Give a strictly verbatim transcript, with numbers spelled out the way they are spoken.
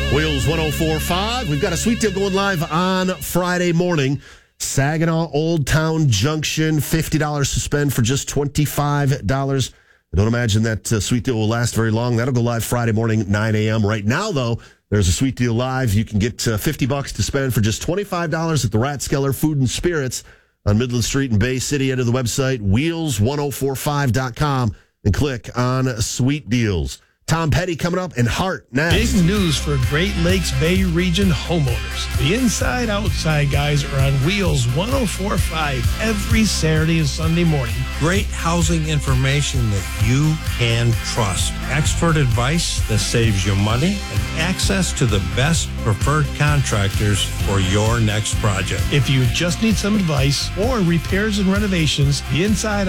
Wheels one oh four point five. We've got a sweet deal going live on Friday morning. Saginaw Old Town Junction, fifty dollars to spend for just twenty-five dollars. I don't imagine that uh, sweet deal will last very long. That'll go live Friday morning, nine a.m. Right now, though, there's a sweet deal live. You can get uh, fifty bucks to spend for just twenty-five dollars at the Rathskeller Food and Spirits on Midland Street in Bay City. Enter the website, wheels one oh four five dot com, and click on Sweet Deals. Tom Petty coming up and Hart next. Big news for Great Lakes Bay Region homeowners. The Inside Outside guys are on Wheels one oh four point five every Saturday and Sunday morning. Great housing information that you can trust. Expert advice that saves you money and access to the best preferred contractors for your next project. If you just need some advice or repairs and renovations, the Inside